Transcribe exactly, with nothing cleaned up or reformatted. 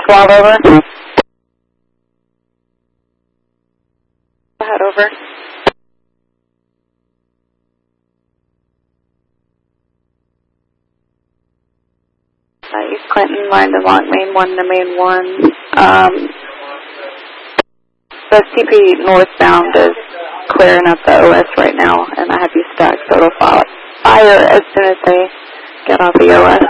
twelve, over. Head over. Uh, East Clinton, line to Long Main one to Main one. Um, the C P northbound is clearing up the O S right now, and I have you stacked, so it'll fire as soon as they get off the O S.